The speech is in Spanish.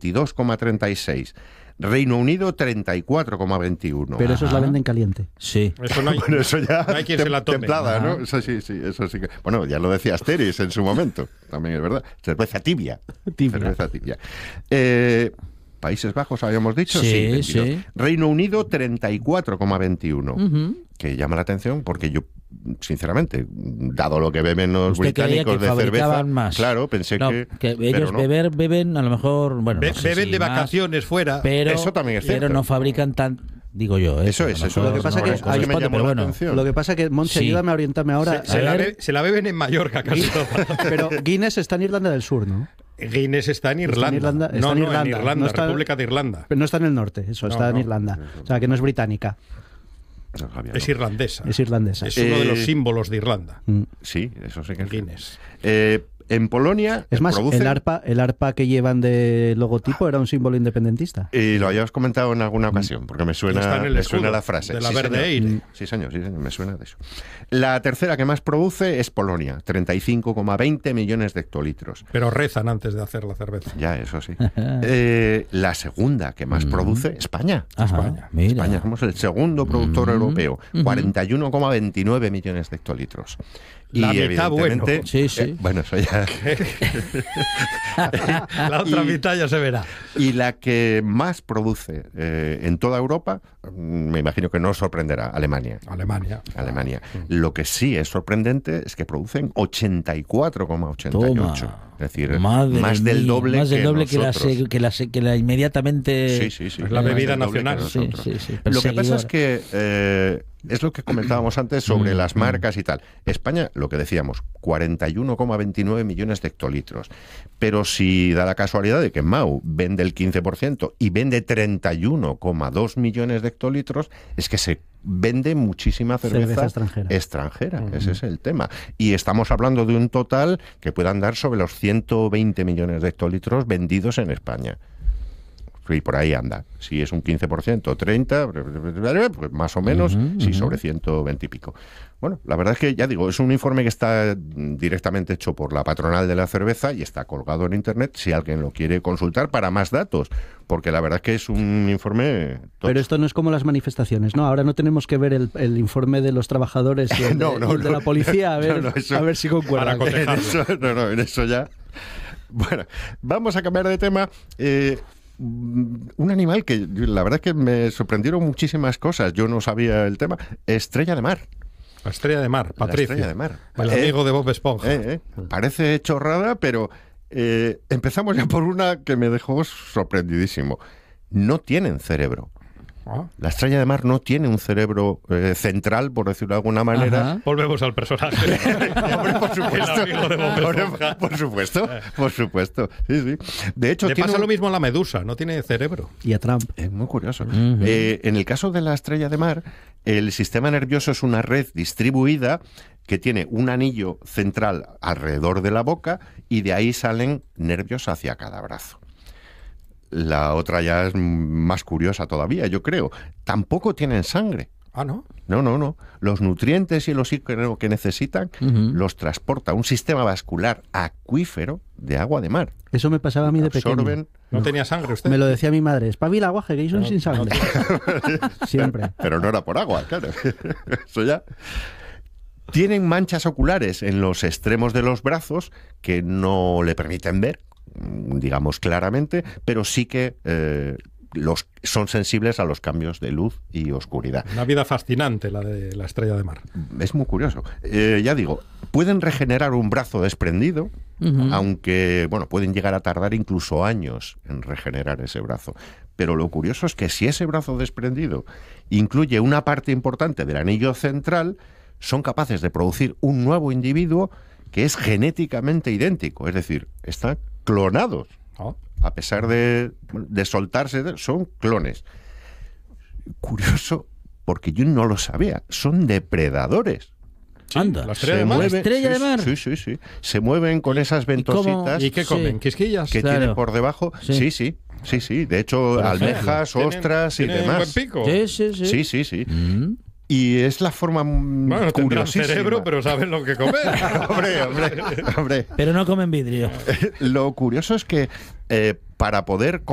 22,36. Reino Unido 34,21. Pero esos la venden caliente. Sí. Eso no hay, Bueno, eso ya no hay quien se la tome. templada, ¿no? Eso sí, eso sí que... Bueno, ya lo decía Asteris en su momento, también es verdad. Cerveza tibia. Cerveza tibia. Países Bajos, habíamos dicho, Sí, 22. sí. Reino Unido 34,21. Que llama la atención porque yo, sinceramente, dado lo que beben los Usted creía británicos que de cerveza, fabricaban más. claro, pensé No, que ellos no. beben a lo mejor, bueno, no sé Beben si de más, vacaciones fuera. pero, Eso también es cierto. pero no fabrican tan, digo yo. Eso a es, lo eso mejor lo que pasa no que conozco ahí el es que me spot, llamó pero la bueno. atención. Lo que pasa que, Monchi, Sí. ayúdame a orientarme ahora. Se la beben en Mallorca casi toda. Pero Guinness está en Irlanda del Sur, ¿no? Guinness está en Irlanda. Está en Irlanda. En Irlanda, No está- República de Irlanda. Pero no está en el norte, eso, está en no. Irlanda. O sea, que no es británica, No sabía, Es no. irlandesa. es irlandesa. Es uno de los símbolos de Irlanda. Sí, eso sí que es Guinness. en Polonia Es más, producen... el arpa que llevan de logotipo era un símbolo independentista. Y lo habíamos comentado en alguna ocasión, porque me Está suena, en el me escudo suena la frase. de la Sí, Verde señor. Eire. Sí, señor, me suena de eso. La tercera que más produce es Polonia, 35,20 millones de hectolitros. Pero rezan antes de hacer la cerveza. Ya, eso sí. La segunda que más produce, España. Ajá, España. mira. España somos el segundo productor europeo, 41,29 millones de hectolitros. La y mitad, evidentemente, bueno. Sí, sí. bueno, eso ya. La otra Y- mitad ya se verá. Y la que más produce en toda Europa, me imagino que no os sorprenderá, Alemania. Alemania. Lo que sí es sorprendente es que producen 84,88. Toma. Es decir, Madre más del mía, doble más del que doble que nosotros. la inmediatamente. Sí. Es la bebida Más del doble que nacional. Sí, nosotros. sí. Lo que pasa es Perseguidora. que es lo que comentábamos antes sobre las marcas y tal. España, lo que decíamos, 41,29 millones de hectolitros. Pero si da la casualidad de que Mau vende el 15% y vende 31,2 millones de hectolitros, es que se vende muchísima cerveza extranjera. Ese es el tema. Y estamos hablando de un total que puede andar sobre los 120 millones de hectolitros vendidos en España. Y por ahí anda. Si es un 15%, 30%, pues más o menos, sí, sobre 120 y pico. Bueno, la verdad es que, ya digo, es un informe que está directamente hecho por la patronal de la cerveza y está colgado en Internet si alguien lo quiere consultar para más datos, porque la verdad es que es un informe... Pero esto no es como las manifestaciones, ¿no? Ahora no tenemos que ver el informe de los trabajadores y el, No, el de la policía a ver, eso- a ver si concuerdan. Para En eso, en eso ya... Bueno, vamos a cambiar de tema. Un animal que la verdad es que me sorprendieron muchísimas cosas. Yo no sabía el tema. Estrella de mar. La estrella de mar, La Patricio. estrella de mar. El amigo de Bob Esponja. Parece chorrada, pero empezamos ya por una que me dejó sorprendidísimo. No tienen cerebro. Ah. La estrella de mar no tiene un cerebro central, por decirlo de alguna manera. Ajá. Volvemos al personaje. Hombre, por supuesto. El amigo de Bob Esponja. Por supuesto. Sí, sí. De hecho, Le tiene pasa un- lo mismo a la medusa, no tiene cerebro. Y a Trump. Es muy curioso. En el caso de la estrella de mar, el sistema nervioso es una red distribuida que tiene un anillo central alrededor de la boca y de ahí salen nervios hacia cada brazo. La otra ya es más curiosa todavía, yo creo. Tampoco tienen sangre. Ah, ¿no? No. Los nutrientes y el oxígeno que necesitan los transporta un sistema vascular acuífero de agua de mar. Eso me pasaba a mí de pequeño. Absorben, ¿No tenía sangre usted? Me lo decía mi madre. Espabila, guaje, que son sin sangre. Siempre. pero no era por agua, claro. Eso ya. Tienen manchas oculares en los extremos de los brazos que no le permiten ver, digamos claramente, pero sí que son sensibles a los cambios de luz y oscuridad. Una vida fascinante la de la estrella de mar. Es muy curioso. Ya digo, pueden regenerar un brazo desprendido, aunque bueno, pueden llegar a tardar incluso años en regenerar ese brazo. Pero lo curioso es que si ese brazo desprendido incluye una parte importante del anillo central, son capaces de producir un nuevo individuo que es genéticamente idéntico, es decir, están clonados. Oh. A pesar de soltarse, son clones. Curioso, porque yo no lo sabía, son depredadores. Anda. La estrella de mar. mueven- estrella de mar. Sí. Se mueven con esas cómo? ventositas ¿Y qué comen? Sí. ¿Quisquillas? que Claro. tiene por debajo. Sí. Sí. De hecho, Por almejas, ¿Tienen- ostras y tienen demás. buen pico? Sí. Sí. Y es la forma Bueno, tendrán curiosísima. cerebro, pero saben lo que comer. hombre. Pero no comen vidrio. Lo curioso es que para poder